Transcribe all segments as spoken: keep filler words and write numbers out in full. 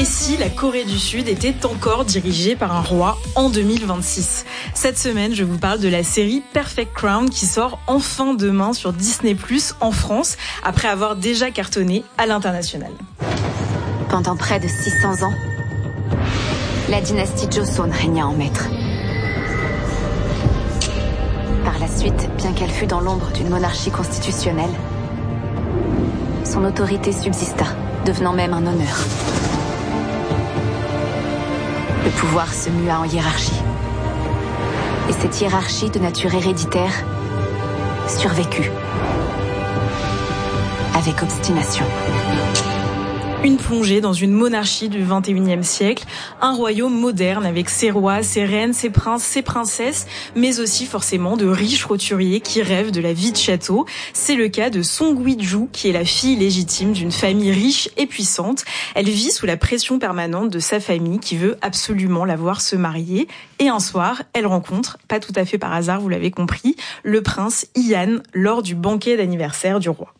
Et si la Corée du Sud était encore dirigée par un roi en deux mille vingt-six ? Cette semaine, je vous parle de la série Perfect Crown qui sort enfin demain sur Disney plus, en France, après avoir déjà cartonné à l'international. Pendant près de six cents ans, la dynastie Joseon régna en maître. Par la suite, bien qu'elle fût dans l'ombre d'une monarchie constitutionnelle, son autorité subsista, devenant même un honneur. Le pouvoir se mua en hiérarchie. Et cette hiérarchie de nature héréditaire survécut. Avec obstination. Une plongée dans une monarchie du vingt et unième siècle, un royaume moderne avec ses rois, ses reines, ses princes, ses princesses, mais aussi forcément de riches roturiers qui rêvent de la vie de château. C'est le cas de Song Ui-ju, qui est la fille légitime d'une famille riche et puissante. Elle vit sous la pression permanente de sa famille qui veut absolument la voir se marier. Et un soir, elle rencontre, pas tout à fait par hasard, vous l'avez compris, le prince Ian lors du banquet d'anniversaire du roi.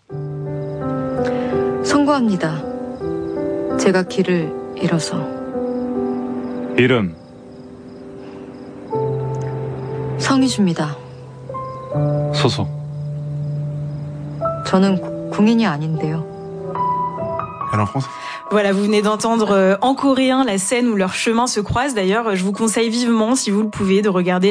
선고합니다. 제가 길을 잃어서. 이름? 성희주입니다. 소속? 저는 궁인이 아닌데요. Elle en France? Voilà, vous venez d'entendre en coréen la scène où leurs chemins se croisent. D'ailleurs, je vous conseille vivement, si vous le pouvez, de regarder